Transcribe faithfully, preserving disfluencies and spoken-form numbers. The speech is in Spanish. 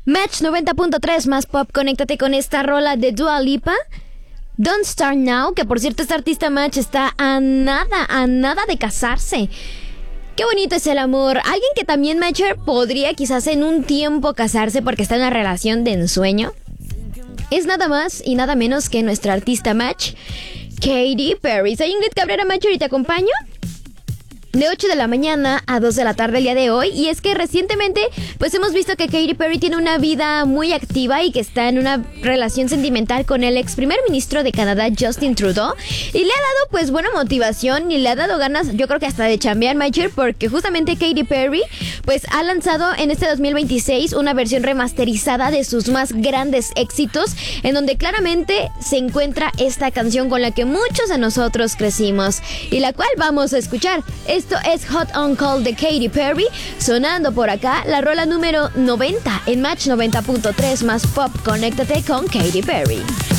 Match noventa punto tres más pop, conéctate con esta rola de Dua Lipa, Don't Start Now, que por cierto esta artista Match está a nada, a nada de casarse. Qué bonito es el amor. Alguien que también Matcher podría quizás en un tiempo casarse porque está en una relación de ensueño es nada más y nada menos que nuestra artista Match, Katy Perry. Soy Ingrid Cabrera Matcher y te acompaño de ocho de la mañana a dos de la tarde el día de hoy. Y es que recientemente pues hemos visto que Katy Perry tiene una vida muy activa y que está en una relación sentimental con el ex primer ministro de Canadá, Justin Trudeau, y le ha dado pues buena motivación y le ha dado ganas, yo creo que hasta de chambear, Matcher, porque justamente Katy Perry pues ha lanzado en este dos mil veintiséis una versión remasterizada de sus más grandes éxitos, en donde claramente se encuentra esta canción con la que muchos de nosotros crecimos y la cual vamos a escuchar. Esto es Hot on Call de Katy Perry, sonando por acá la rola número noventa en Match noventa punto tres más pop. Conéctate con Katy Perry.